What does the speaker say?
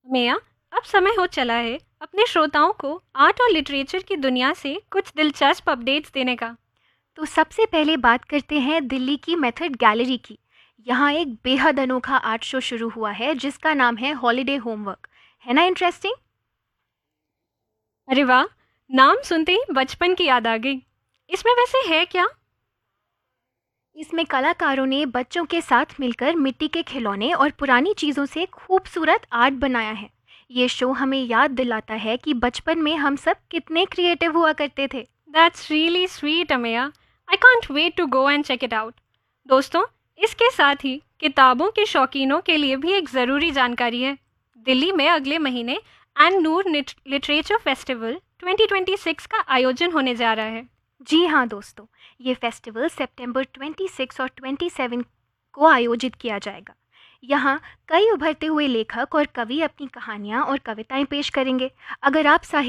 मेया, अब समय हो चला है अपने श्रोताओं को आर्ट और लिटरेचर की दुनिया से कुछ दिलचस्प अपडेट्स देने का। तो सबसे पहले बात करते हैं दिल्ली की मेथड गैलरी की। यहाँ एक बेहद अनोखा आर्ट शो शुरू हुआ है जिसका नाम है हॉलीडे होमवर्क। है ना इंटरेस्टिंग? अरे वाह, नाम सुनते ही बचपन की याद आ गई। इसमें वैसे है क्या? इसमें कलाकारों ने बच्चों के साथ मिलकर मिट्टी के खिलौने और पुरानी चीज़ों से खूबसूरत आर्ट बनाया है। ये शो हमें याद दिलाता है कि बचपन में हम सब कितने क्रिएटिव हुआ करते थे। That's really sweet Ameya. I can't wait to go and check it out. दोस्तों, इसके साथ ही किताबों के शौकीनों के लिए भी एक ज़रूरी जानकारी है। दिल्ली में अगले महीने एन नूर लिटरेचर फेस्टिवल 2026 का आयोजन होने जा रहा है। जी हाँ दोस्तों, ये फेस्टिवल सितंबर 26 और 27 को आयोजित किया जाएगा। यहाँ कई उभरते हुए लेखक और कवि अपनी कहानियाँ और कविताएं पेश करेंगे। अगर आप साहित्य